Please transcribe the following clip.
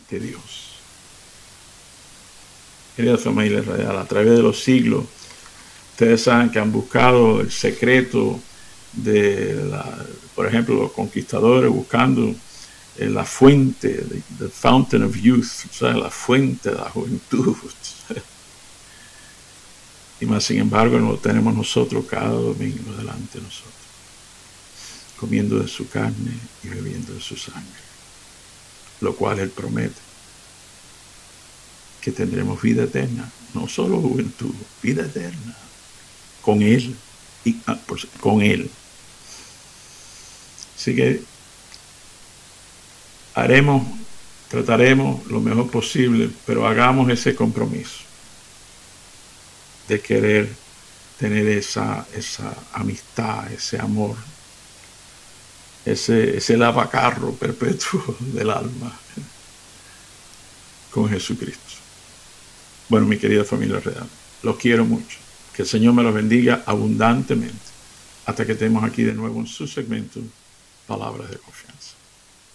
de Dios. Querida familia real, a través de los siglos, ustedes saben que han buscado el secreto por ejemplo, los conquistadores buscando la fuente, the fountain of youth, o sea, la fuente de la juventud. Y más sin embargo lo tenemos nosotros cada domingo delante de nosotros, comiendo de su carne y bebiendo de su sangre, lo cual Él promete que tendremos vida eterna, no solo juventud, vida eterna, con Él y con Él. Así que trataremos lo mejor posible, pero hagamos ese compromiso de querer tener esa amistad, ese amor, ese lavacarro perpetuo del alma con Jesucristo. Bueno, mi querida familia real, los quiero mucho. Que el Señor me los bendiga abundantemente hasta que estemos aquí de nuevo en su segmento Palabras de Confianza.